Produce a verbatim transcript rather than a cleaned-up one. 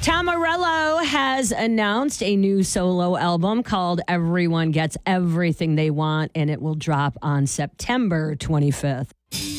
Tom Morello has announced a new solo album called Everyone Gets Everything They Want, and it will drop on September twenty-fifth.